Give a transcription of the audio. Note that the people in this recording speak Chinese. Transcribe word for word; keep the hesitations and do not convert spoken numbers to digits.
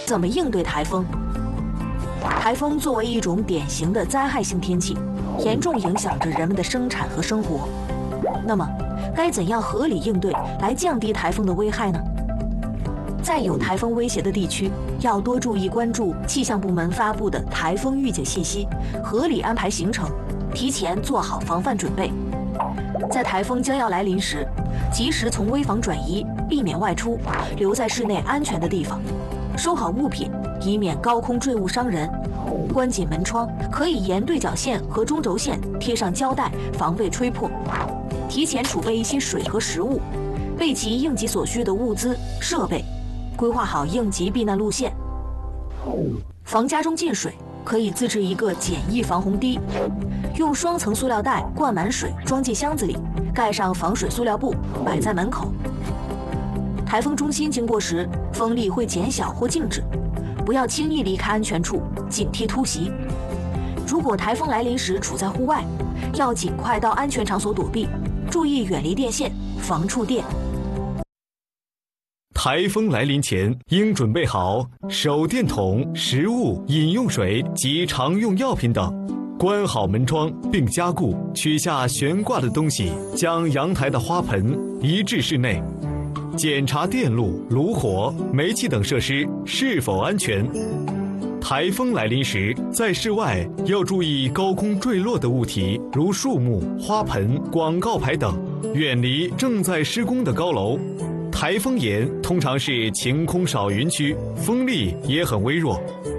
怎么应对台风？台风作为一种典型的灾害性天气，严重影响着人们的生产和生活。那么，该怎样合理应对来降低台风的危害呢？在有台风威胁的地区，要多注意关注气象部门发布的台风预警信息，合理安排行程，提前做好防范准备。在台风将要来临时，及时从危房转移，避免外出，留在室内安全的地方，收好物品，以免高空坠物伤人。关紧门窗，可以沿对角线和中轴线贴上胶带，防备吹破。提前储备一些水和食物，备齐应急所需的物资设备，规划好应急避难路线。防家中进水，可以自制一个简易防洪堤，用双层塑料袋灌满水，装进箱子里，盖上防水塑料布，摆在门口。台风中心经过时，风力会减小或静止，不要轻易离开安全处，警惕突袭。如果台风来临时处在户外，要尽快到安全场所躲避，注意远离电线，防触电。 台风来临前，应准备好手电筒、食物、饮用水及常用药品等，关好门窗并加固，取下悬挂的东西，将阳台的花盆移至室内，检查电路、炉火、煤气等设施是否安全。台风来临时，在室外要注意高空坠落的物体，如树木、花盆、广告牌等，远离正在施工的高楼。台风眼通常是晴空少云区，风力也很微弱，